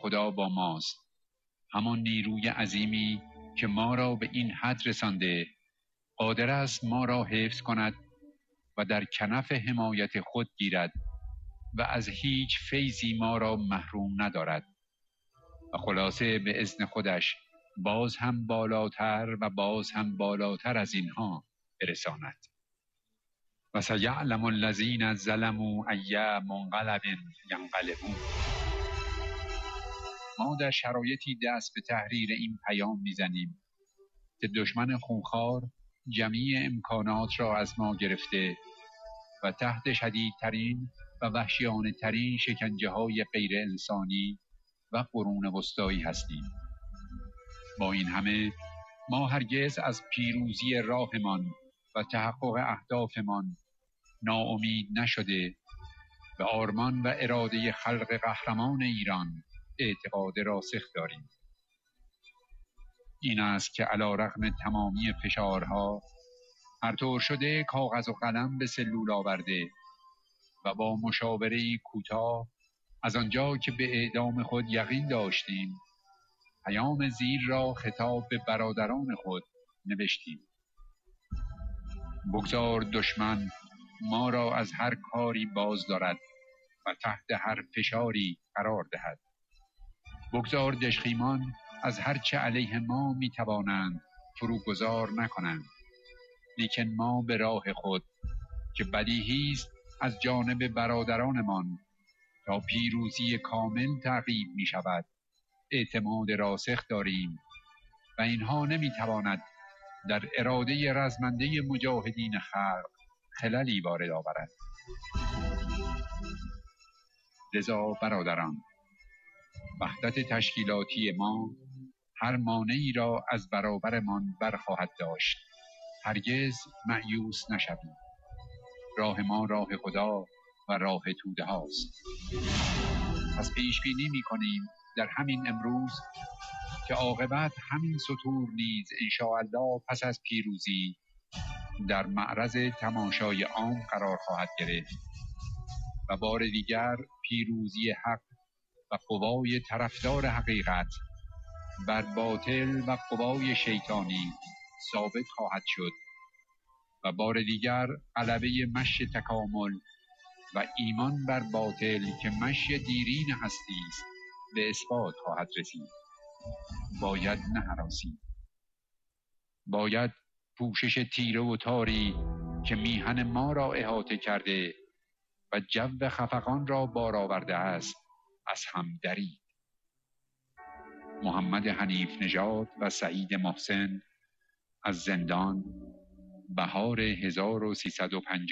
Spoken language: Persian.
خدا با ماست، همان نیروی عظیمی که ما را به این حد رسانده، قادر است ما را حفظ کند و در کنف حمایت خود گیرد و از هیچ فیضی ما را محروم ندارد و خلاصه به اذن خودش باز هم بالاتر و باز هم بالاتر از اینها برساند. و سیعلم الذین ظلموا ای منقلب ینقلبون. ما در شرایطی دست به تحریر این پیام میزنیم که دشمن خونخوار جمیع امکانات را از ما گرفته و تحت شدیدترین و وحشیانه ترین شکنجه های غیر انسانی و قرون وسطایی هستیم. با این همه ما هرگز از پیروزی راهمان و تحقق اهدافمان ناامید نشده به آرمان و اراده خلق قهرمان ایران اعتقاد راسخ داریم. این است که علی رغم تمامی فشارها هر طور شده کاغذ و قلم به سلول آورده و با مشاوره‌ای کوتاه از آنجا که به اعدام خود یقین داشتیم پیام زیر را خطاب به برادران خود نوشتیم: بگذار دشمن ما را از هر کاری باز دارد و تحت هر فشاری قرار دهد. بگذار دژخیمان از هر چه علیه ما می توانند فروگذار نکنند، لیکن ما به راه خود که بدیهی است از جانب برادرانمان تا پیروزی کامل تعقیب می شود اعتماد راسخ داریم و اینها نمی تواند در اراده رزمنده مجاهدین خلق خللی وارد آورد. لذا برادران، وحدت تشکیلاتی ما هر مانعی را از برابرمان برخواهد داشت. هرگز مأیوس نشوید. راه ما راه خدا و راه توده هاست. پس پیش بینی می کنیم در همین امروز که عاقبت همین سطور نیز انشاءالله پس از پیروزی در معرض تماشای عام قرار خواهد گرفت و بار دیگر پیروزی حق و قوای طرفدار حقیقت بر باطل و قوای شیطانی ثابت خواهد شد و بار دیگر غلبه مشی تکامل و ایمان بر باطل که مشی دیرین هستی است به اثبات خواهد رسید. باید نه هراسی، باید پوشش تیره و تاری که میهن ما را احاطه کرده و جو خفقان را بار آورده است از هم درید. محمد حنیف نژاد و سعید محسن از زندان، بهار 1350